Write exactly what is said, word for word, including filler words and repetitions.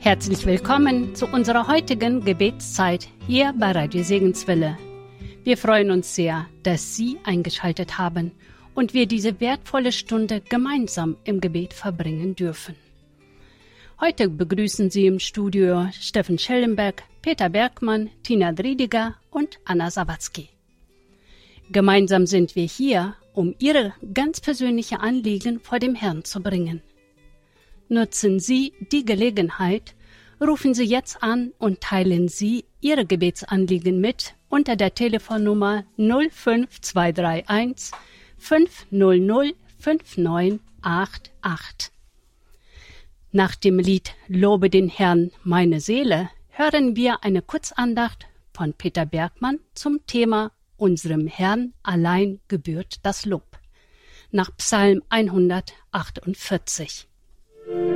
Herzlich willkommen zu unserer heutigen Gebetszeit hier bei Radio Segenswille. Wir freuen uns sehr, dass Sie eingeschaltet haben und wir diese wertvolle Stunde gemeinsam im Gebet verbringen dürfen. Heute begrüßen Sie im Studio Steffen Schellenberg, Peter Bergmann, Tina Driediger und Anna Sawatzki. Gemeinsam sind wir hier, um Ihre ganz persönliche Anliegen vor dem Herrn zu bringen. Nutzen Sie die Gelegenheit, rufen Sie jetzt an und teilen Sie Ihre Gebetsanliegen mit unter der Telefonnummer null fünf zwei drei eins fünf null null fünf neun acht acht. Nach dem Lied Lobe den Herrn, meine Seele, hören wir eine Kurzandacht von Peter Bergmann zum Thema Unserem Herrn allein gebührt das Lob, nach Psalm hundertachtundvierzig.